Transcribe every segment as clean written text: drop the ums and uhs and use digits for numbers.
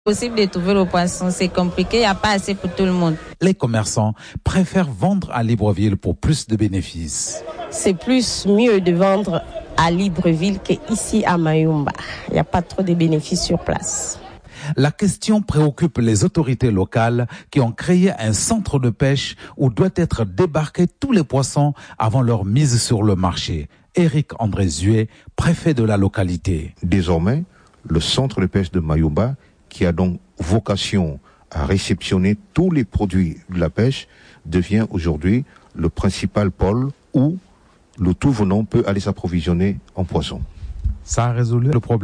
Possible de trouver le poisson, c'est compliqué, il n'y a pas assez pour tout le monde. Les commerçants préfèrent vendre à Libreville pour plus de bénéfices. C'est mieux de vendre à Libreville qu'ici à Mayumba. Il n'y a pas trop de bénéfices sur place. La question préoccupe les autorités locales qui ont créé un centre de pêche où doivent être débarqués tous les poissons avant leur mise sur le marché. Éric André Zué, préfet de la localité. Désormais, le centre de pêche de Mayumba, qui a donc vocation à réceptionner tous les produits de la pêche, devient aujourd'hui le principal pôle où le tout venant peut aller s'approvisionner en poissons. Ça a résolu le problème ?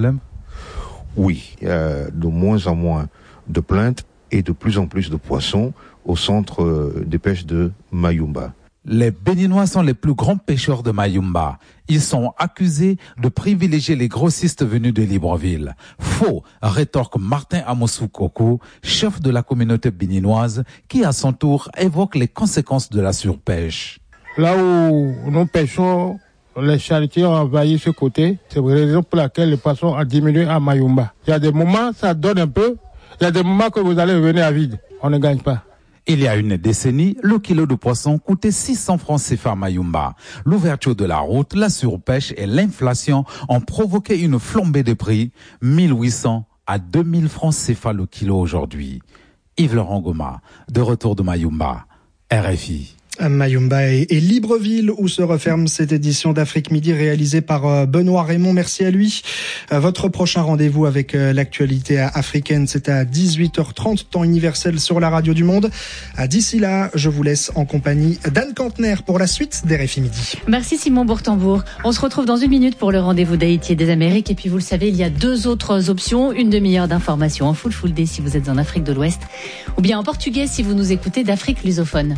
Oui, il y a de moins en moins de plaintes et de plus en plus de poissons au centre de pêche de Mayumba. Les Béninois sont les plus grands pêcheurs de Mayumba. Ils sont accusés de privilégier les grossistes venus de Libreville. Faux, rétorque Martin Amousou-Koko, chef de la communauté béninoise, qui à son tour évoque les conséquences de la surpêche. Là où nous pêchons, les charretiers ont envahi ce côté. C'est la raison pour laquelle le poisson a diminué à Mayumba. Il y a des moments, ça donne un peu. Il y a des moments que vous allez revenir à vide. On ne gagne pas. Il y a une décennie, le kilo de poisson coûtait 600 francs CFA à Mayumba. L'ouverture de la route, la surpêche et l'inflation ont provoqué une flambée de prix, 1800 à 2000 francs CFA le kilo aujourd'hui. Yves-Laurent Goma, de retour de Mayumba, RFI. Mayumba et Libreville où se referme cette édition d'Afrique Midi réalisée par Benoît Raymond. Merci à lui. Votre prochain rendez-vous avec l'actualité africaine, c'est à 18h30, temps universel sur la radio du monde. D'ici là, je vous laisse en compagnie d'Anne Kantner pour la suite d'RFI Midi. Merci Simon Bourtambourg. On se retrouve dans une minute pour le rendez-vous d'Haïti et des Amériques. Et puis vous le savez, il y a deux autres options. Une demi-heure d'information en full day si vous êtes en Afrique de l'Ouest, ou bien en portugais si vous nous écoutez d'Afrique lusophone.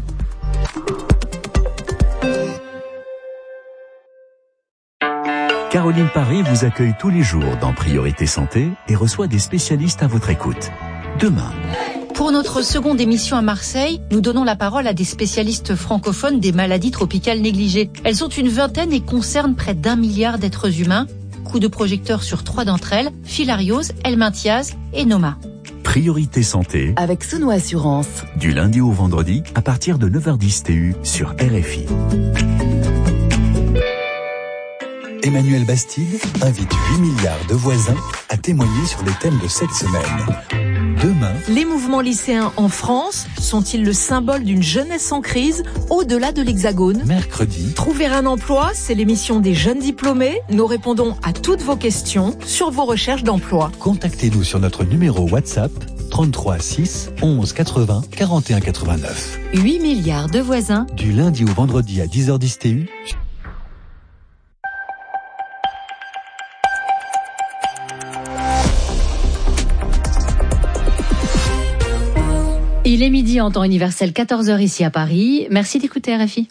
Caroline Paré vous accueille tous les jours dans Priorité Santé et reçoit des spécialistes à votre écoute. Demain. Pour notre seconde émission à Marseille, nous donnons la parole à des spécialistes francophones des maladies tropicales négligées. Elles sont une vingtaine et concernent près d'1 milliard d'êtres humains. Coup de projecteur sur 3 d'entre elles, filariose, helminthiase et noma. Priorité Santé avec Sono Assurance. Du lundi au vendredi à partir de 9h10 TU sur RFI. Emmanuel Bastide invite 8 milliards de voisins à témoigner sur les thèmes de cette semaine. Demain, les mouvements lycéens en France sont-ils le symbole d'une jeunesse en crise au-delà de l'Hexagone ? Mercredi, Trouver un emploi, c'est l'émission des jeunes diplômés. Nous répondons à toutes vos questions sur vos recherches d'emploi. Contactez-nous sur notre numéro WhatsApp 33 6 11 80 41 89. 8 milliards de voisins. Du lundi au vendredi à 10h10 TU. Il est midi en temps universel, 14h ici à Paris. Merci d'écouter RFI.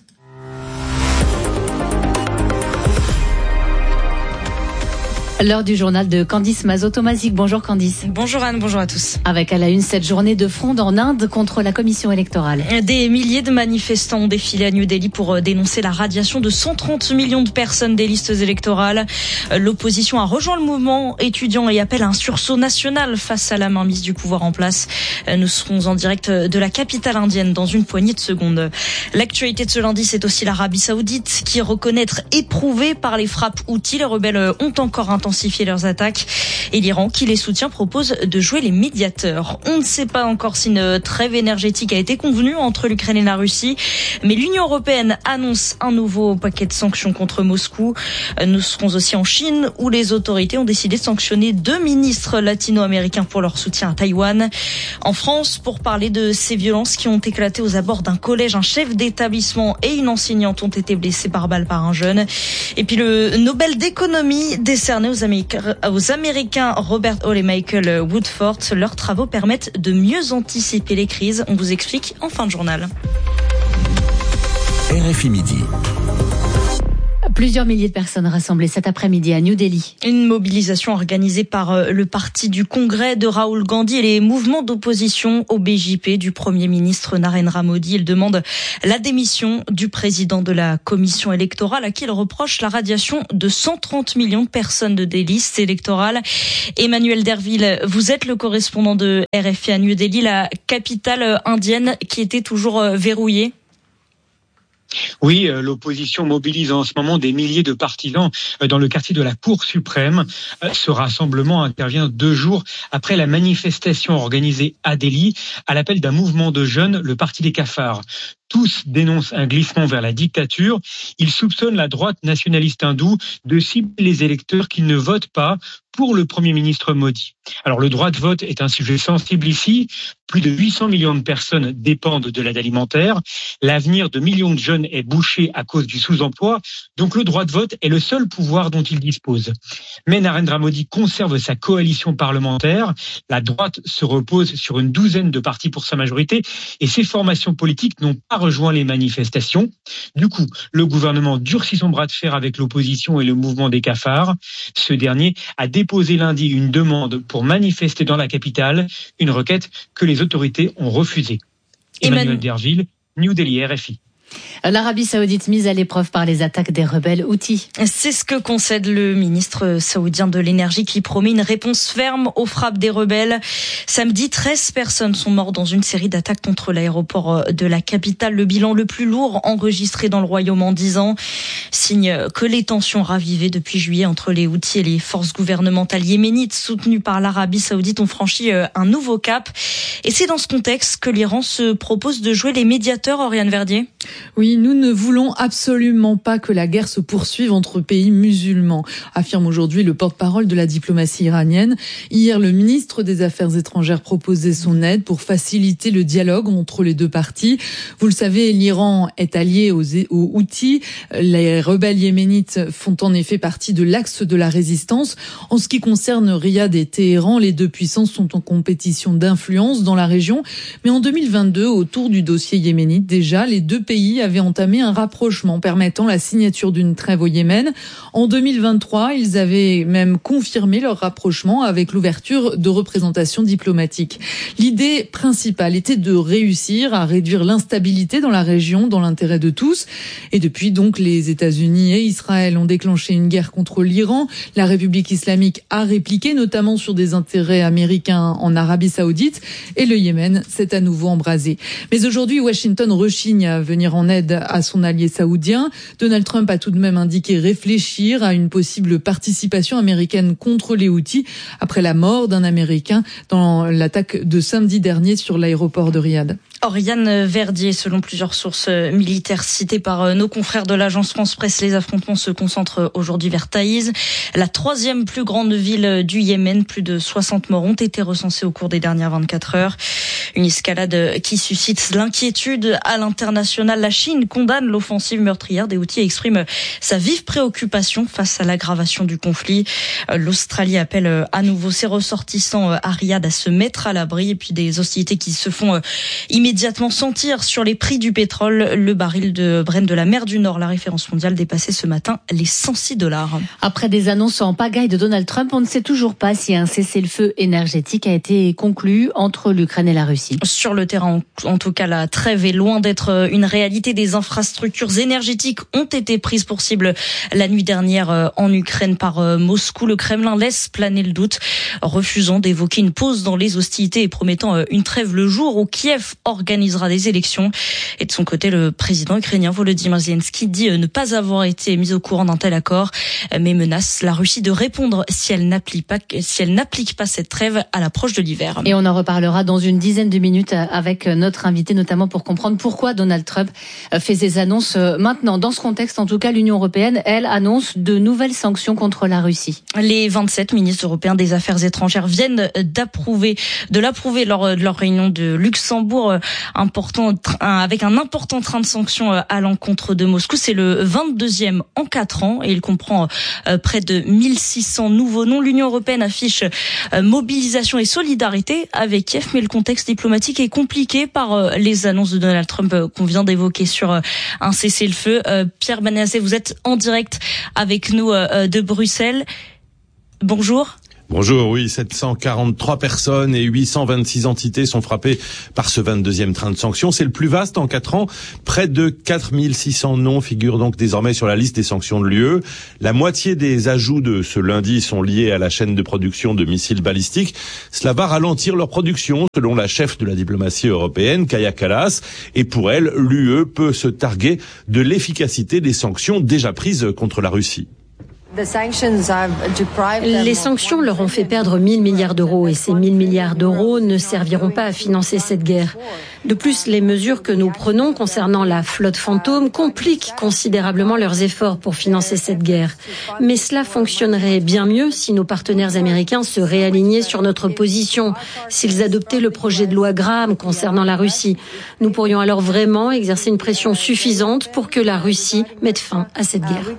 L'heure du journal de Candice Mazot-Tomazic. Bonjour Candice. Bonjour Anne, bonjour à tous. Avec à la une cette journée de fronde en Inde contre la commission électorale. Des milliers de manifestants ont défilé à New Delhi pour dénoncer la radiation de 130 millions de personnes des listes électorales. L'opposition a rejoint le mouvement étudiant et appelle à un sursaut national face à la mainmise du pouvoir en place. Nous serons en direct de la capitale indienne dans une poignée de secondes. L'actualité de ce lundi, c'est aussi l'Arabie Saoudite qui reconnaît être éprouvée par les frappes Houthis. Les rebelles ont encore intensifié leurs attaques et l'Iran, qui les soutient, propose de jouer les médiateurs. On ne sait pas encore si une trêve énergétique a été convenue entre l'Ukraine et la Russie, mais l'Union européenne annonce un nouveau paquet de sanctions contre Moscou. Nous serons aussi en Chine où les autorités ont décidé de sanctionner 2 ministres latino-américains pour leur soutien à Taïwan. En France, pour parler de ces violences qui ont éclaté aux abords d'un collège, un chef d'établissement et une enseignante ont été blessés par balle par un jeune. Et puis le Nobel d'économie décerné aux Américains Robert Hall et Michael Woodford. Leurs travaux permettent de mieux anticiper les crises. On vous explique en fin de journal. RFI Midi. Plusieurs milliers de personnes rassemblées cet après-midi à New Delhi. Une mobilisation organisée par le parti du Congrès de Rahul Gandhi et les mouvements d'opposition au BJP du Premier ministre Narendra Modi. Il demande la démission du président de la commission électorale à qui il reproche la radiation de 130 millions de personnes de des listes électorales. Emmanuel Derville, vous êtes le correspondant de RFI à New Delhi, la capitale indienne qui était toujours verrouillée. Oui, l'opposition mobilise en ce moment des milliers de partisans dans le quartier de la Cour suprême. Ce rassemblement intervient 2 jours après la manifestation organisée à Delhi à l'appel d'un mouvement de jeunes, le Parti des cafards. Tous dénoncent un glissement vers la dictature. Ils soupçonnent la droite nationaliste hindoue de cibler les électeurs qui ne votent pas pour le Premier ministre Modi. Alors le droit de vote est un sujet sensible ici. Plus de 800 millions de personnes dépendent de l'aide alimentaire. L'avenir de millions de jeunes est bouché à cause du sous-emploi. Donc le droit de vote est le seul pouvoir dont il dispose. Mais Narendra Modi conserve sa coalition parlementaire. La droite se repose sur une douzaine de partis pour sa majorité et ces formations politiques n'ont pas rejoint les manifestations. Du coup, le gouvernement durcit son bras de fer avec l'opposition et le mouvement des cafards. Ce dernier a déposé lundi une demande pour manifester dans la capitale, une requête que les autorités ont refusée. Emmanuel Derville, New Delhi, RFI. L'Arabie Saoudite mise à l'épreuve par les attaques des rebelles Houthis. C'est ce que concède le ministre saoudien de l'énergie qui promet une réponse ferme aux frappes des rebelles. Samedi, 13 personnes sont mortes dans une série d'attaques contre l'aéroport de la capitale, le bilan le plus lourd enregistré dans le royaume en 10 ans. Signe que les tensions ravivées depuis juillet entre les Houthis et les forces gouvernementales yéménites soutenues par l'Arabie Saoudite ont franchi un nouveau cap. Et c'est dans ce contexte que l'Iran se propose de jouer les médiateurs, Oriane Verdier. Oui, nous ne voulons absolument pas que la guerre se poursuive entre pays musulmans, affirme aujourd'hui le porte-parole de la diplomatie iranienne. Hier, le ministre des Affaires étrangères proposait son aide pour faciliter le dialogue entre les deux parties. Vous le savez, l'Iran est allié aux Houthis. Les rebelles yéménites font en effet partie de l'axe de la résistance. En ce qui concerne Riyad et Téhéran, les deux puissances sont en compétition d'influence dans la région. Mais en 2022, autour du dossier yéménite, déjà, les deux pays avaient entamé un rapprochement permettant la signature d'une trêve au Yémen. En 2023, ils avaient même confirmé leur rapprochement avec l'ouverture de représentations diplomatiques. L'idée principale était de réussir à réduire l'instabilité dans la région dans l'intérêt de tous. Et depuis donc, les États-Unis et Israël ont déclenché une guerre contre l'Iran. La République islamique a répliqué, notamment sur des intérêts américains en Arabie Saoudite. Et le Yémen s'est à nouveau embrasé. Mais aujourd'hui, Washington rechigne à venir en aide à son allié saoudien. Donald Trump a tout de même indiqué réfléchir à une possible participation américaine contre les Houthis après la mort d'un Américain dans l'attaque de samedi dernier sur l'aéroport de Riyad. Oriane Verdier, selon plusieurs sources militaires citées par nos confrères de l'agence France-Presse, les affrontements se concentrent aujourd'hui vers Taïz, la 3e plus grande ville du Yémen. Plus de 60 morts ont été recensés au cours des dernières 24 heures. Une escalade qui suscite l'inquiétude à l'international. La Chine condamne l'offensive meurtrière des Houthis et exprime sa vive préoccupation face à l'aggravation du conflit. L'Australie appelle à nouveau ses ressortissants à Riyad à se mettre à l'abri et puis des hostilités qui se font immédiatement sentir sur les prix du pétrole. Le baril de Brent de la mer du Nord, la référence mondiale, dépassait ce matin les $106. Après des annonces en pagaille de Donald Trump, on ne sait toujours pas si un cessez-le-feu énergétique a été conclu entre l'Ukraine et la Russie. Sur le terrain, en tout cas, la trêve est loin d'être une réalité. Des infrastructures énergétiques ont été prises pour cible la nuit dernière en Ukraine par Moscou. Le Kremlin laisse planer le doute, refusant d'évoquer une pause dans les hostilités et promettant une trêve le jour où Kiev organisera des élections. Et de son côté, le président ukrainien Volodymyr Zelensky dit ne pas avoir été mis au courant d'un tel accord, mais menace la Russie de répondre si elle n'applique pas cette trêve à l'approche de l'hiver. Et on en reparlera dans une dizaine de minutes avec notre invité, notamment pour comprendre pourquoi Donald Trump fait ses annonces maintenant. Dans ce contexte, en tout cas, l'Union européenne, elle, annonce de nouvelles sanctions contre la Russie. Les 27 ministres européens des Affaires étrangères viennent de l'approuver lors de leur réunion de Luxembourg, avec un important train de sanctions à l'encontre de Moscou. C'est le 22e en 4 ans et il comprend près de 1600 nouveaux noms. L'Union européenne affiche mobilisation et solidarité avec Kiev, mais le contexte diplomatique est compliquée par les annonces de Donald Trump qu'on vient d'évoquer sur un cessez-le-feu. Pierre Benazet, vous êtes en direct avec nous de Bruxelles. Bonjour. Bonjour, oui, 743 personnes et 826 entités sont frappées par ce 22e train de sanctions. C'est le plus vaste en 4 ans. Près de 4600 noms figurent donc désormais sur la liste des sanctions de l'UE. La moitié des ajouts de ce lundi sont liés à la chaîne de production de missiles balistiques. Cela va ralentir leur production, selon la chef de la diplomatie européenne, Kaja Kallas. Et pour elle, l'UE peut se targuer de l'efficacité des sanctions déjà prises contre la Russie. Les sanctions leur ont fait perdre 1 000 milliards d'euros et ces 1 000 milliards d'euros ne serviront pas à financer cette guerre. De plus, les mesures que nous prenons concernant la flotte fantôme compliquent considérablement leurs efforts pour financer cette guerre. Mais cela fonctionnerait bien mieux si nos partenaires américains se réalignaient sur notre position, s'ils adoptaient le projet de loi Graham concernant la Russie. Nous pourrions alors vraiment exercer une pression suffisante pour que la Russie mette fin à cette guerre.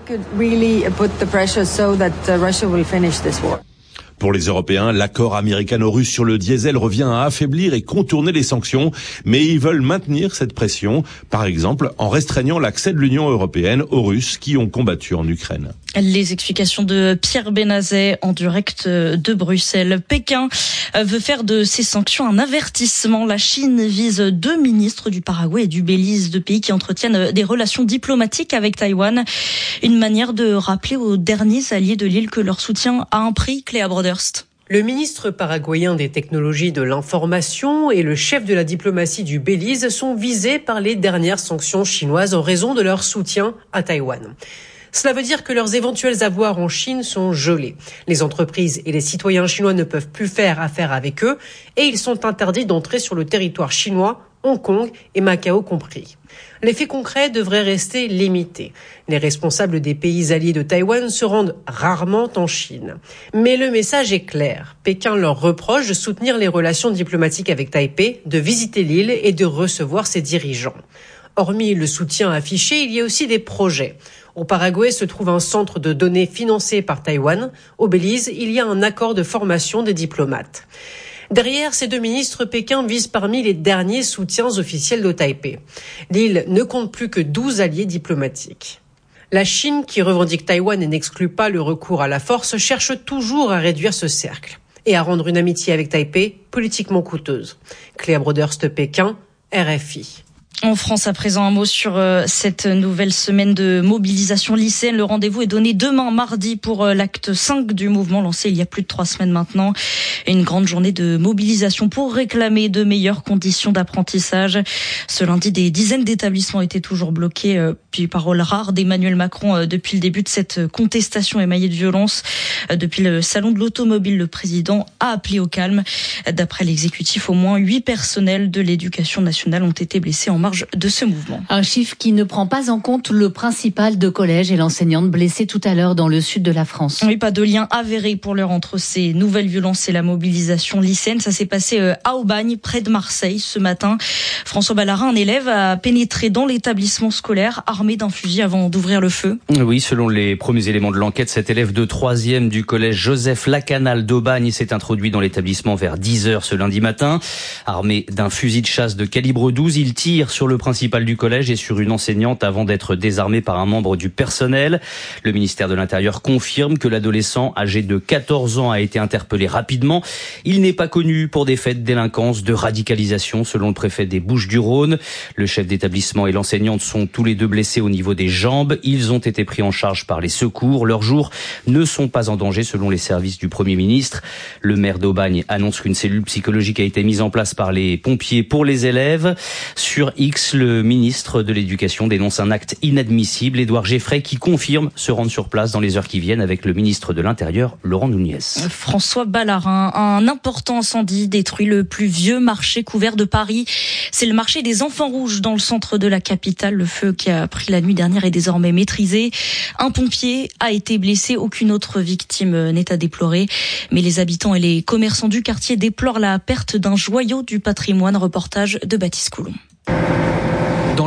Pour les Européens, l'accord américano-russe sur le diesel revient à affaiblir et contourner les sanctions, mais ils veulent maintenir cette pression, par exemple en restreignant l'accès de l'Union européenne aux Russes qui ont combattu en Ukraine. Les explications de Pierre Benazet en direct de Bruxelles. Pékin veut faire de ces sanctions un avertissement. La Chine vise 2 ministres du Paraguay et du Belize, 2 pays qui entretiennent des relations diplomatiques avec Taïwan. Une manière de rappeler aux derniers alliés de l'île que leur soutien a un prix. Cléa Broderst. Le ministre paraguayen des technologies de l'information et le chef de la diplomatie du Belize sont visés par les dernières sanctions chinoises en raison de leur soutien à Taïwan. Cela veut dire que leurs éventuels avoirs en Chine sont gelés. Les entreprises et les citoyens chinois ne peuvent plus faire affaire avec eux et ils sont interdits d'entrer sur le territoire chinois, Hong Kong et Macao compris. L'effet concret devrait rester limité. Les responsables des pays alliés de Taïwan se rendent rarement en Chine. Mais le message est clair. Pékin leur reproche de soutenir les relations diplomatiques avec Taipei, de visiter l'île et de recevoir ses dirigeants. Hormis le soutien affiché, il y a aussi des projets. Au Paraguay se trouve un centre de données financé par Taïwan. Au Belize, il y a un accord de formation des diplomates. Derrière ces 2 ministres, Pékin vise parmi les derniers soutiens officiels de Taipei. L'île ne compte plus que 12 alliés diplomatiques. La Chine, qui revendique Taïwan et n'exclut pas le recours à la force, cherche toujours à réduire ce cercle et à rendre une amitié avec Taipei politiquement coûteuse. Cléa Broderst, Pékin, RFI. En France, à présent, un mot sur cette nouvelle semaine de mobilisation lycéenne. Le rendez-vous est donné demain, mardi, pour l'acte 5 du mouvement lancé il y a plus de 3 semaines maintenant. Une grande journée de mobilisation pour réclamer de meilleures conditions d'apprentissage. Ce lundi, des dizaines d'établissements étaient toujours bloqués. Puis, parole rare d'Emmanuel Macron depuis le début de cette contestation émaillée de violence. Depuis le salon de l'automobile, le président a appelé au calme. D'après l'exécutif, au moins 8 personnels de l'éducation nationale ont été blessés en marge de ce mouvement. Un chiffre qui ne prend pas en compte le principal de collège et l'enseignante blessée tout à l'heure dans le sud de la France. Oui, pas de lien avéré pour l'heure entre ces nouvelles violences et la mobilisation lycéenne. Ça s'est passé à Aubagne, près de Marseille, ce matin. François Ballarin, un élève, a pénétré dans l'établissement scolaire armé d'un fusil avant d'ouvrir le feu. Oui, selon les premiers éléments de l'enquête, cet élève de 3e du collège Joseph Lacanal d'Aubagne s'est introduit dans l'établissement vers 10h ce lundi matin. Armé d'un fusil de chasse de calibre 12, il tire sur le principal du collège et sur une enseignante avant d'être désarmé par un membre du personnel. Le ministère de l'Intérieur confirme que l'adolescent âgé de 14 ans a été interpellé rapidement. Il n'est pas connu pour des faits de délinquance, de radicalisation, selon le préfet des Bouches-du-Rhône. Le chef d'établissement et l'enseignante sont tous les 2 blessés au niveau des jambes. Ils ont été pris en charge par les secours. Leurs jours ne sont pas en danger, selon les services du Premier ministre. Le maire d'Aubagne annonce qu'une cellule psychologique a été mise en place par les pompiers pour les élèves. Sur X, le ministre de l'Éducation dénonce un acte inadmissible. Édouard Geffray qui confirme se rendre sur place dans les heures qui viennent avec le ministre de l'Intérieur, Laurent Nunez. François Ballarin, un important incendie détruit le plus vieux marché couvert de Paris. C'est le marché des Enfants Rouges dans le centre de la capitale. Le feu qui a pris la nuit dernière est désormais maîtrisé. Un pompier a été blessé. Aucune autre victime n'est à déplorer. Mais les habitants et les commerçants du quartier déplorent la perte d'un joyau du patrimoine. Reportage de Baptiste Coulon. Dans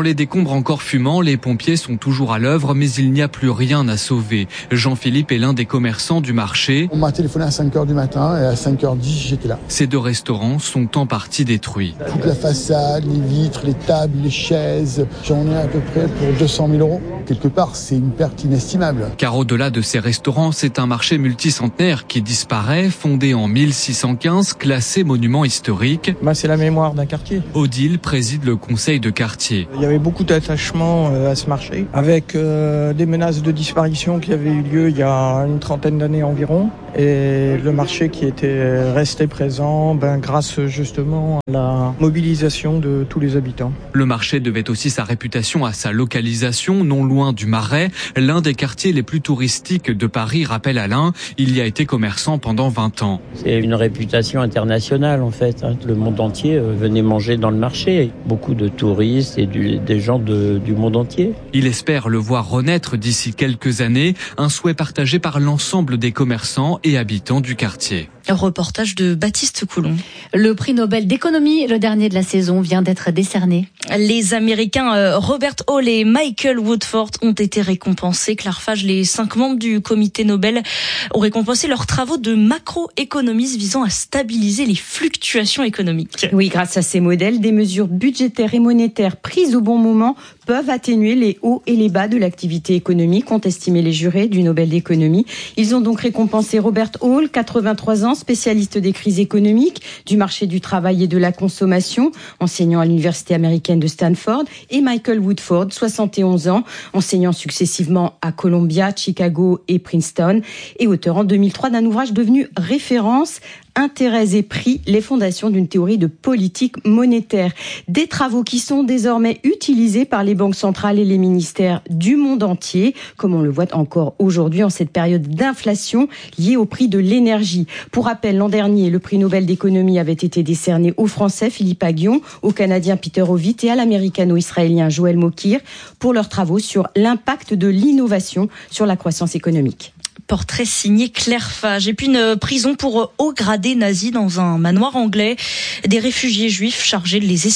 les décombres encore fumants, les pompiers sont toujours à l'œuvre, mais il n'y a plus rien à sauver. Jean-Philippe est l'un des commerçants du marché. On m'a téléphoné à 5h du matin et à 5h10, j'étais là. Ces 2 restaurants sont en partie détruits. Toute la façade, les vitres, les tables, les chaises, j'en ai à peu près pour 200 000 €. Quelque part, c'est une perte inestimable. Car au-delà de ces restaurants, c'est un marché multicentenaire qui disparaît, fondé en 1615, classé monument historique. C'est la mémoire d'un quartier. Odile préside le conseil de quartier. Il y avait beaucoup d'attachement à ce marché, avec des menaces de disparition qui avaient eu lieu il y a une trentaine d'années environ. Et le marché qui était resté présent grâce justement à la mobilisation de tous les habitants. Le marché devait aussi sa réputation à sa localisation, non loin du Marais, l'un des quartiers les plus touristiques de Paris, rappelle Alain. Il y a été commerçant pendant 20 ans. C'est une réputation internationale en fait. Le monde entier venait manger dans le marché. Beaucoup de touristes et des gens du monde entier. Il espère le voir renaître d'ici quelques années, un souhait partagé par l'ensemble des commerçants et habitants du quartier. Un reportage de Baptiste Coulon. Le prix Nobel d'économie, le dernier de la saison, vient d'être décerné. Les Américains Robert Hall et Michael Woodford ont été récompensés. Claire Fage, les 5 membres du comité Nobel ont récompensé leurs travaux de macroéconomistes visant à stabiliser les fluctuations économiques. Oui, grâce à ces modèles, des mesures budgétaires et monétaires prises au bon moment peuvent atténuer les hauts et les bas de l'activité économique, ont estimé les jurés du Nobel d'économie. Ils ont donc récompensé Robert Hall, 83 ans, spécialiste des crises économiques, du marché du travail et de la consommation, enseignant à l'université américaine de Stanford, et Michael Woodford, 71 ans, enseignant successivement à Columbia, Chicago et Princeton, et auteur en 2003 d'un ouvrage devenu référence, Intérêts et prix, les fondations d'une théorie de politique monétaire. Des travaux qui sont désormais utilisés par les banques centrales et les ministères du monde entier, comme on le voit encore aujourd'hui en cette période d'inflation liée au prix de l'énergie. Pour rappel, l'an dernier, le prix Nobel d'économie avait été décerné au Français Philippe Aghion, au Canadien Peter Howitt et à l'Américano-Israélien Joël Mokyr pour leurs travaux sur l'impact de l'innovation sur la croissance économique. Portrait signé Claire Fage. Et puis une prison pour hauts gradés nazis dans un manoir anglais. Des réfugiés juifs chargés de les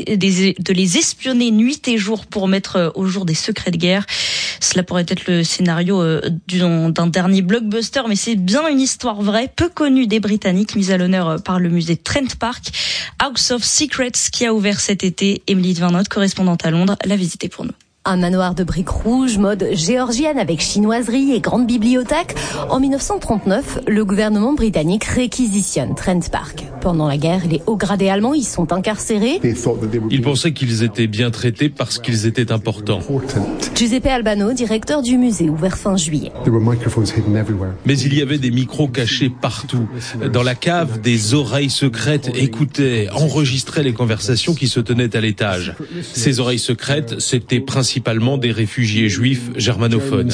espionner nuit et jour pour mettre au jour des secrets de guerre. Cela pourrait être le scénario d'un dernier blockbuster, mais c'est bien une histoire vraie, peu connue des Britanniques, mise à l'honneur par le musée Trent Park. House of Secrets qui a ouvert cet été. Émilie de Vernotte, correspondante à Londres, l'a visité pour nous. Un manoir de briques rouges, mode géorgienne avec chinoiserie et grande bibliothèque. En 1939, le gouvernement britannique réquisitionne Trent Park. Pendant la guerre, les hauts gradés allemands y sont incarcérés. Ils pensaient qu'ils étaient bien traités parce qu'ils étaient importants. Giuseppe Albano, directeur du musée, ouvert fin juillet. Mais il y avait des micros cachés partout. Dans la cave, des oreilles secrètes écoutaient, enregistraient les conversations qui se tenaient à l'étage. Ces oreilles secrètes, c'était principalement des réfugiés juifs germanophones.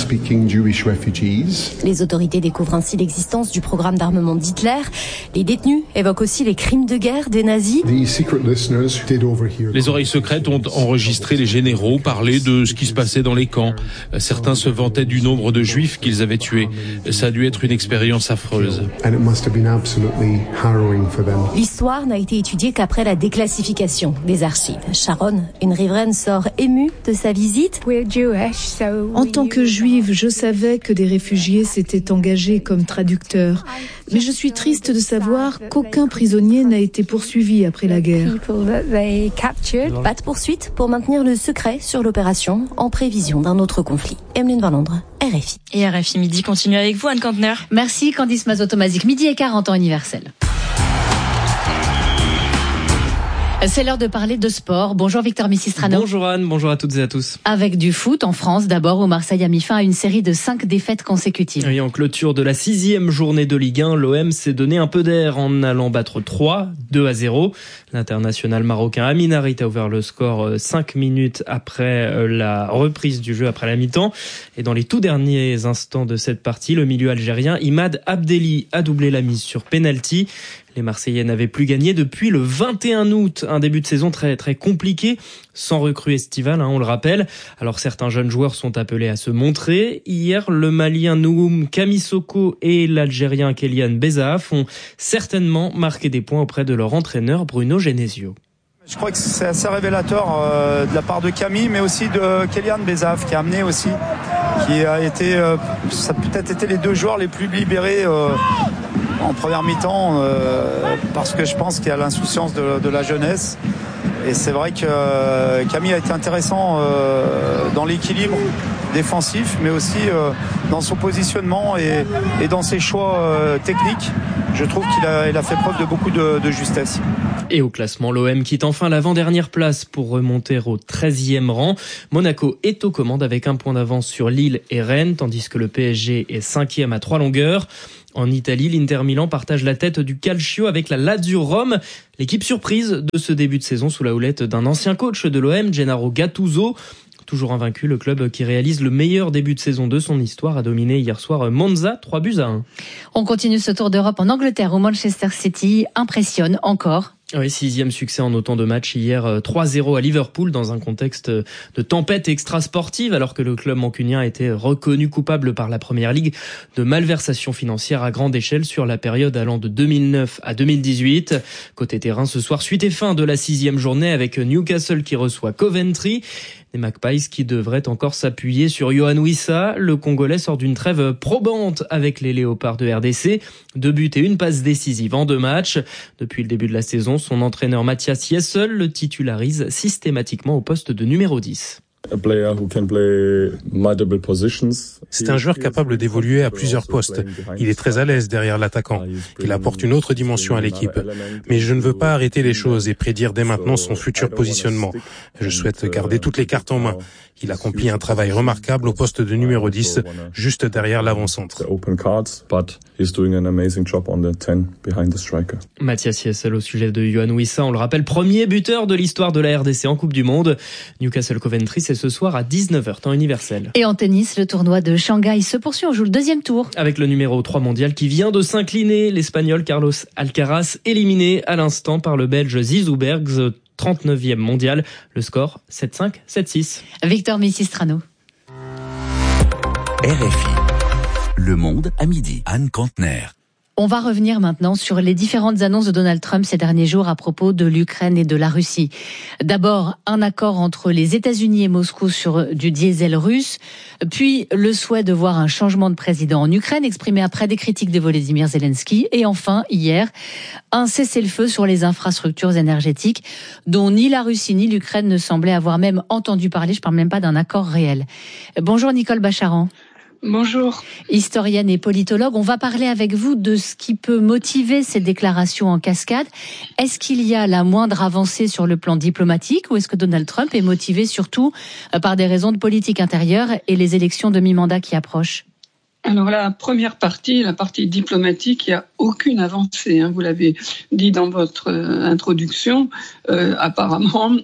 Les autorités découvrent ainsi l'existence du programme d'armement d'Hitler. Les détenus évoquent aussi les crimes de guerre des nazis. Les oreilles secrètes ont enregistré les généraux parler de ce qui se passait dans les camps. Certains se vantaient du nombre de juifs qu'ils avaient tués. Ça a dû être une expérience affreuse. L'histoire n'a été étudiée qu'après la déclassification des archives. Sharon, une riveraine, sort émue de sa visite. En tant que juive, je savais que des réfugiés s'étaient engagés comme traducteurs. Mais je suis triste de savoir qu'aucun prisonnier n'a été poursuivi après la guerre. Pas de poursuite pour maintenir le secret sur l'opération en prévision d'un autre conflit. Emeline Van Londres, RFI. Et RFI Midi continue avec vous, Anne Kantner. Merci Candice Mazotomazik. 12h40 en temps universel. C'est l'heure de parler de sport. Bonjour Victor Missistrano. Bonjour Anne, bonjour à toutes et à tous. Avec du foot en France, d'abord où Marseille a mis fin à une série de 5 défaites consécutives. Et en clôture de la 6e journée de Ligue 1, l'OM s'est donné un peu d'air en allant battre 2-0. L'international marocain Amin Harit a ouvert le score 5 minutes après la reprise du jeu, après la mi-temps. Et dans les tout derniers instants de cette partie, le milieu algérien Imad Abdelli a doublé la mise sur penalty. Les Marseillais n'avaient plus gagné depuis le 21 août, un début de saison très très compliqué, sans recrue estivale, on le rappelle. Alors certains jeunes joueurs sont appelés à se montrer. Hier, le Malien Nouhoum Kamisoko et l'Algérien Kélian Bezaaf ont certainement marqué des points auprès de leur entraîneur Bruno Genesio. Je crois que c'est assez révélateur de la part de Camille, mais aussi de Kélian Bezaf qui a amené aussi, qui a été, ça a peut-être été les deux joueurs les plus libérés en première mi-temps, parce que je pense qu'il y a l'insouciance de la jeunesse. Et c'est vrai que Camille a été intéressant dans l'équilibre défensif, mais aussi dans son positionnement et dans ses choix techniques. Je trouve qu'il a fait preuve de beaucoup de justesse. Et au classement, l'OM quitte enfin l'avant-dernière place pour remonter au 13e rang. Monaco est aux commandes avec 1 point d'avance sur Lille et Rennes, tandis que le PSG est 5e à 3 longueurs. En Italie, l'Inter Milan partage la tête du Calcio avec la Lazio Rome. L'équipe surprise de ce début de saison sous la houlette d'un ancien coach de l'OM, Gennaro Gattuso. Toujours invaincu, le club qui réalise le meilleur début de saison de son histoire a dominé hier soir Monza 3-1. On continue ce tour d'Europe en Angleterre où Manchester City impressionne encore. Oui, 6e succès en autant de matchs hier, 3-0 à Liverpool dans un contexte de tempête extra-sportive alors que le club mancunien a été reconnu coupable par la Première Ligue de malversation financière à grande échelle sur la période allant de 2009 à 2018. Côté terrain, ce soir, suite et fin de la 6e journée avec Newcastle qui reçoit Coventry. Les Magpies qui devraient encore s'appuyer sur Yohan Wissa. Le Congolais sort d'une trêve probante avec les Léopards de RDC. 2 buts et 1 passe décisive en 2 matchs. Depuis le début de la saison, son entraîneur Mathias Jessel le titularise systématiquement au poste de numéro 10. C'est un joueur capable d'évoluer à plusieurs postes. Il est très à l'aise derrière l'attaquant. Il apporte une autre dimension à l'équipe. Mais je ne veux pas arrêter les choses et prédire dès maintenant son futur positionnement. Je souhaite garder toutes les cartes en main. Il accomplit un travail remarquable au poste de numéro 10, juste derrière l'avant-centre. Mathias Jessel au sujet de Yohan Wissa, on le rappelle, premier buteur de l'histoire de la RDC en Coupe du Monde. Newcastle Coventry, c'est ce soir à 19h, temps universel. Et en tennis, le tournoi de Shanghai se poursuit. On joue le 2e tour. Avec le numéro 3 mondial qui vient de s'incliner, l'Espagnol Carlos Alcaraz, éliminé à l'instant par le Belge Zizou Bergs, 39e mondial. Le score 7-5, 7-6. Victor Missistrano. RFI. Le Monde à midi. Anne Kantner. On va revenir maintenant sur les différentes annonces de Donald Trump ces derniers jours à propos de l'Ukraine et de la Russie. D'abord, un accord entre les États-Unis et Moscou sur du diesel russe, puis le souhait de voir un changement de président en Ukraine exprimé après des critiques de Volodymyr Zelensky, et enfin, hier, un cessez-le-feu sur les infrastructures énergétiques dont ni la Russie ni l'Ukraine ne semblaient avoir même entendu parler. Je parle même pas d'un accord réel. Bonjour Nicole Bacharan. Bonjour. Historienne et politologue, on va parler avec vous de ce qui peut motiver ces déclarations en cascade. Est-ce qu'il y a la moindre avancée sur le plan diplomatique ou est-ce que Donald Trump est motivé surtout par des raisons de politique intérieure et les élections de mi-mandat qui approchent ? Alors la première partie, la partie diplomatique, il n'y a aucune avancée. Vous l'avez dit dans votre introduction. Apparemment,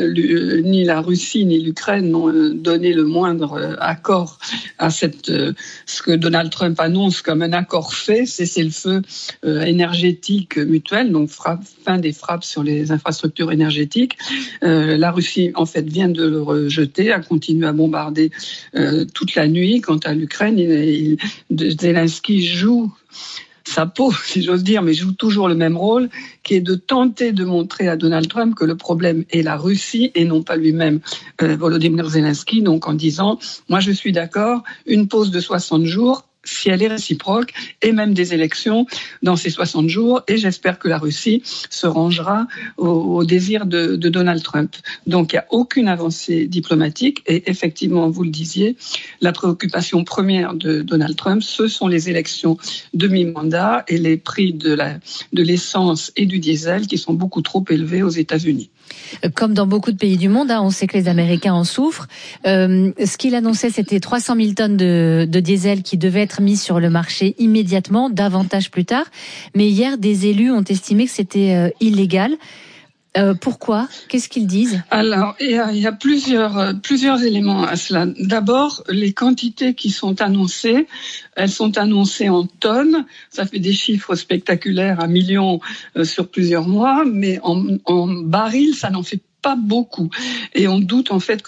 ni la Russie ni l'Ukraine n'ont donné le moindre accord à ce que Donald Trump annonce comme un accord fait, cessez-le-feu énergétique mutuel, donc fin des frappes sur les infrastructures énergétiques. La Russie, en fait, vient de le rejeter, a continué à bombarder toute la nuit. Quant à l'Ukraine, Zelensky joue sa peau, si j'ose dire, mais joue toujours le même rôle, qui est de tenter de montrer à Donald Trump que le problème est la Russie et non pas lui-même, Volodymyr Zelensky, donc en disant « Moi je suis d'accord, une pause de 60 jours », si elle est réciproque, et même des élections dans ces 60 jours, et j'espère que la Russie se rangera au désir de Donald Trump. Donc il n'y a aucune avancée diplomatique, et effectivement, vous le disiez, la préoccupation première de Donald Trump, ce sont les élections de mi-mandat et les prix de l'essence et du diesel qui sont beaucoup trop élevés aux États-Unis. Comme dans beaucoup de pays du monde, on sait que les Américains en souffrent. Ce qu'il annonçait, c'était 300 000 tonnes de diesel qui devaient être mis sur le marché immédiatement, davantage plus tard. Mais hier, des élus ont estimé que c'était illégal. Pourquoi ? Qu'est-ce qu'ils disent ? Alors, il y a plusieurs éléments à cela. D'abord, les quantités qui sont annoncées, elles sont annoncées en tonnes. Ça fait des chiffres spectaculaires à millions sur plusieurs mois, mais en barils, ça n'en fait pas beaucoup. Et on doute en fait que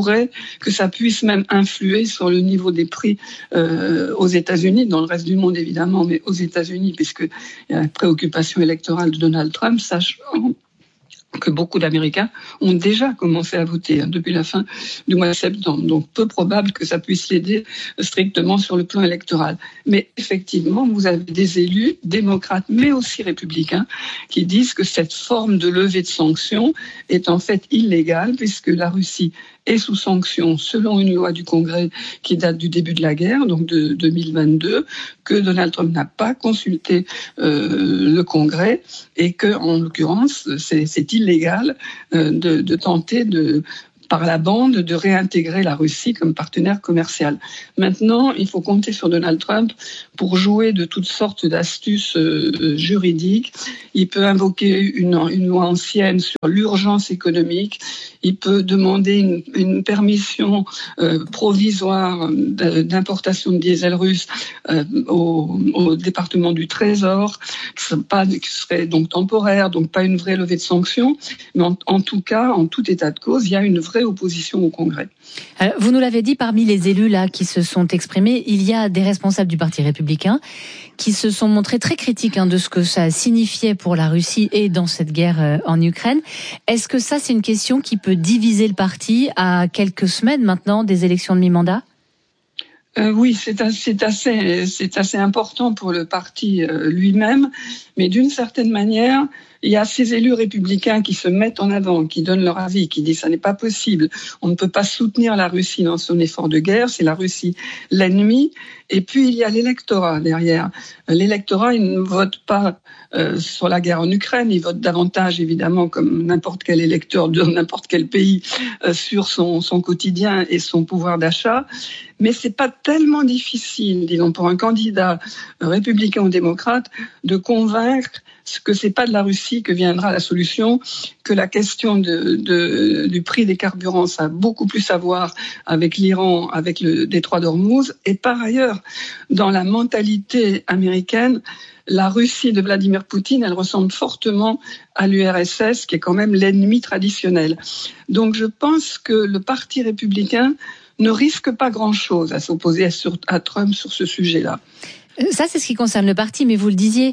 ça puisse même influer sur le niveau des prix aux États-Unis, dans le reste du monde évidemment, mais aux États-Unis, puisque il y a la préoccupation électorale de Donald Trump, que beaucoup d'Américains ont déjà commencé à voter depuis la fin du mois de septembre. Donc, peu probable que ça puisse l'aider strictement sur le plan électoral. Mais effectivement, vous avez des élus démocrates, mais aussi républicains, qui disent que cette forme de levée de sanctions est en fait illégale, puisque la Russie est sous sanctions selon une loi du Congrès qui date du début de la guerre, donc de 2022, que Donald Trump n'a pas consulté le Congrès et que, en l'occurrence, c'est illégal de tenter par la bande de réintégrer la Russie comme partenaire commercial. Maintenant, il faut compter sur Donald Trump pour jouer de toutes sortes d'astuces juridiques. Il peut invoquer une loi ancienne sur l'urgence économique. Il peut demander une permission provisoire d'importation de diesel russe au département du Trésor, qui serait donc temporaire, donc pas une vraie levée de sanctions. Mais en tout cas, en tout état de cause, il y a une vraie opposition au Congrès. Alors, vous nous l'avez dit, parmi les élus là qui se sont exprimés, il y a des responsables du Parti républicain qui se sont montrés très critiques de ce que ça signifiait pour la Russie et dans cette guerre en Ukraine. Est-ce que ça, c'est une question qui peut diviser le parti à quelques semaines maintenant des élections de mi-mandat ? Oui, c'est assez important pour le parti lui-même, mais d'une certaine manière, il y a ces élus républicains qui se mettent en avant, qui donnent leur avis, qui disent ça n'est pas possible, on ne peut pas soutenir la Russie dans son effort de guerre, c'est la Russie l'ennemi. Et puis il y a l'électorat derrière. L'électorat, il ne vote pas sur la guerre en Ukraine, il vote davantage évidemment comme n'importe quel électeur de n'importe quel pays sur son quotidien et son pouvoir d'achat. Mais c'est pas tellement difficile, disons, pour un candidat républicain ou démocrate de convaincre que c'est pas de la Russie que viendra la solution, que la question du prix des carburants, ça a beaucoup plus à voir avec l'Iran, avec le détroit d'Ormuz. Et par ailleurs, dans la mentalité américaine, la Russie de Vladimir Poutine, elle ressemble fortement à l'URSS, qui est quand même l'ennemi traditionnel. Donc je pense que le Parti républicain ne risque pas grand-chose à s'opposer à Trump sur ce sujet-là. Ça, c'est ce qui concerne le parti, mais vous le disiez,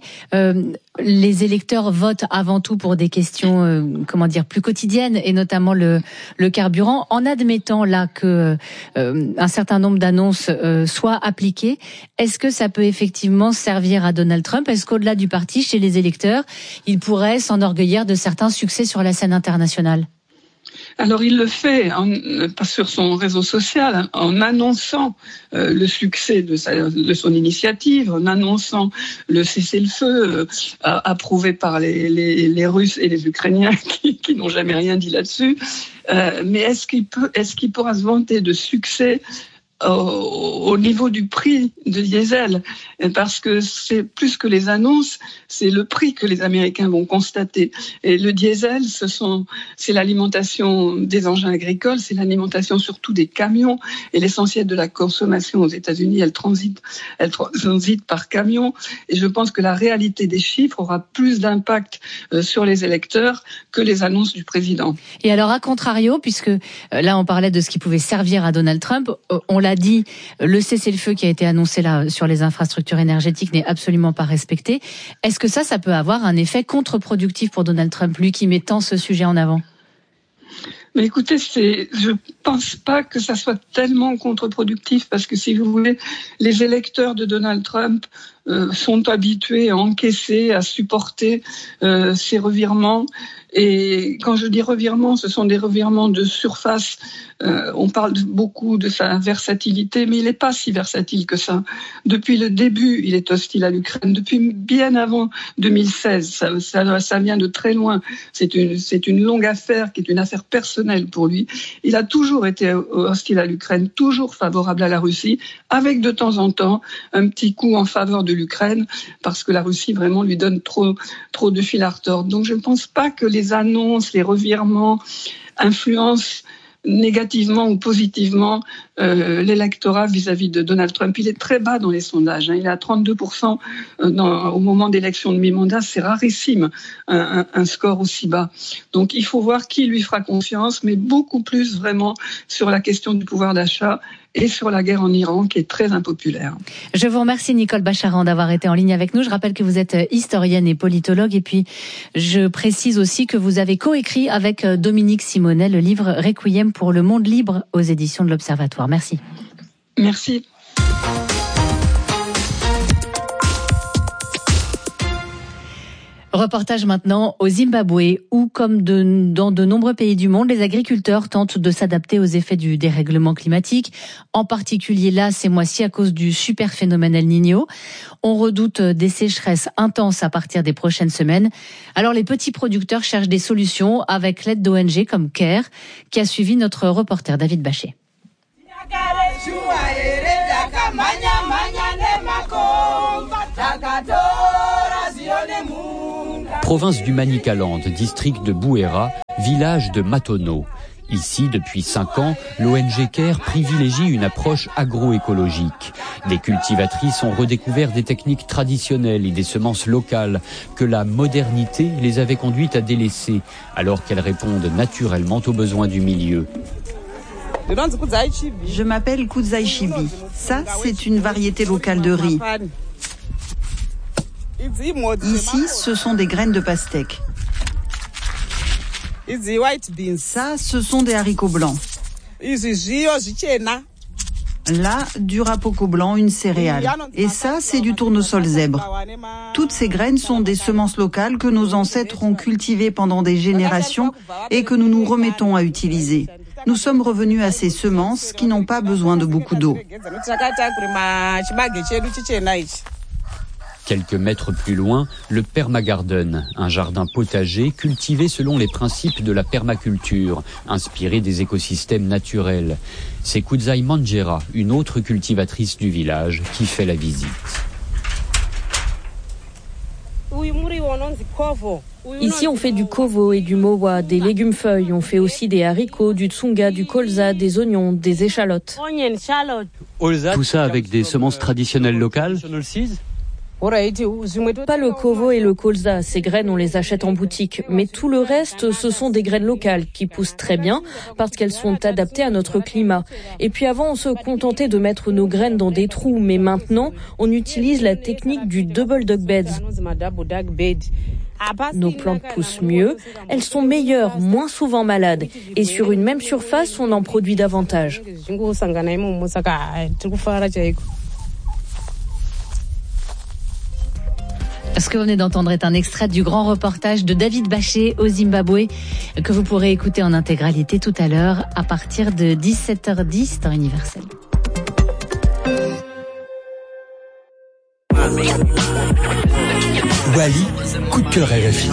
les électeurs votent avant tout pour des questions, plus quotidiennes, et notamment le carburant. En admettant là que un certain nombre d'annonces soient appliquées, est-ce que ça peut effectivement servir à Donald Trump ? Est-ce qu'au-delà du parti, chez les électeurs, il pourrait s'enorgueillir de certains succès sur la scène internationale ? Alors il le fait sur son réseau social en annonçant le succès de son initiative, en annonçant le cessez-le-feu approuvé par les Russes et les Ukrainiens qui n'ont jamais rien dit là-dessus. Mais est-ce qu'il pourra se vanter de succès au niveau du prix de diesel, parce que c'est plus que les annonces, c'est le prix que les Américains vont constater. Et le diesel, c'est l'alimentation des engins agricoles, c'est l'alimentation surtout des camions, et l'essentiel de la consommation aux États-Unis, elle transite par camion. Et je pense que la réalité des chiffres aura plus d'impact sur les électeurs que les annonces du président. Et alors, à contrario, puisque là on parlait de ce qui pouvait servir à Donald Trump, on l'a dit, le cessez-le-feu qui a été annoncé là sur les infrastructures énergétiques n'est absolument pas respecté. Est-ce que ça peut avoir un effet contre-productif pour Donald Trump, lui qui met tant ce sujet en avant ? Mais écoutez, je pense pas que ça soit tellement contre-productif, parce que si vous voulez, les électeurs de Donald Trump sont habitués à encaisser, à supporter ces revirements. Et quand je dis revirements, ce sont des revirements de surface. On parle beaucoup de sa versatilité, mais il n'est pas si versatile que ça. Depuis le début, il est hostile à l'Ukraine. Depuis bien avant 2016, ça vient de très loin. C'est une longue affaire qui est une affaire personnelle pour lui. Il a toujours été hostile à l'Ukraine, toujours favorable à la Russie, avec de temps en temps un petit coup en faveur de l'Ukraine, parce que la Russie vraiment lui donne trop de fil à retordre. Donc je ne pense pas que les annonces, les revirements influencent négativement ou positivement l'électorat vis-à-vis de Donald Trump. Il est très bas dans les sondages. Il est à 32% au moment d'élection de mi-mandat. C'est rarissime, un score aussi bas. Donc il faut voir qui lui fera confiance, mais beaucoup plus vraiment sur la question du pouvoir d'achat et sur la guerre en Iran qui est très impopulaire. Je vous remercie Nicole Bacharan d'avoir été en ligne avec nous. Je rappelle que vous êtes historienne et politologue et puis je précise aussi que vous avez coécrit avec Dominique Simonet le livre Requiem pour le monde libre aux éditions de l'Observatoire. Merci. Merci. Reportage maintenant au Zimbabwe où, comme dans de nombreux pays du monde, les agriculteurs tentent de s'adapter aux effets du dérèglement climatique, en particulier là ces mois-ci à cause du super phénomène El Niño. On redoute des sécheresses intenses à partir des prochaines semaines. Alors les petits producteurs cherchent des solutions avec l'aide d'ONG comme CARE, qui a suivi notre reporter David Bachet. Province du Manicaland, district de Bouera, village de Matono. Ici, depuis 5 ans, l'ONG CARE privilégie une approche agroécologique. Des cultivatrices ont redécouvert des techniques traditionnelles et des semences locales que la modernité les avait conduites à délaisser, alors qu'elles répondent naturellement aux besoins du milieu. Je m'appelle Kudzai Chibi. Ça, c'est une variété locale de riz. Ici, ce sont des graines de pastèque. Ça, ce sont des haricots blancs. Là, du rapoco blanc, une céréale. Et ça, c'est du tournesol zèbre. Toutes ces graines sont des semences locales que nos ancêtres ont cultivées pendant des générations et que nous nous remettons à utiliser. Nous sommes revenus à ces semences qui n'ont pas besoin de beaucoup d'eau. Quelques mètres plus loin, le permagarden, un jardin potager cultivé selon les principes de la permaculture, inspiré des écosystèmes naturels. C'est Kudzai Manjera, une autre cultivatrice du village, qui fait la visite. Ici, on fait du kovo et du mowa, des légumes-feuilles. On fait aussi des haricots, du tsunga, du colza, des oignons, des échalotes. Tout ça avec des semences traditionnelles locales ? Pas le kovo et le colza, ces graines on les achète en boutique, mais tout le reste ce sont des graines locales qui poussent très bien parce qu'elles sont adaptées à notre climat. Et puis avant on se contentait de mettre nos graines dans des trous, mais maintenant on utilise la technique du double dug beds. Nos plantes poussent mieux, elles sont meilleures, moins souvent malades, et sur une même surface on en produit davantage. Ce que vous venez d'entendre est un extrait du grand reportage de David Bachet au Zimbabwe que vous pourrez écouter en intégralité tout à l'heure à partir de 17h10 temps universel. Wally, coup de cœur RFI.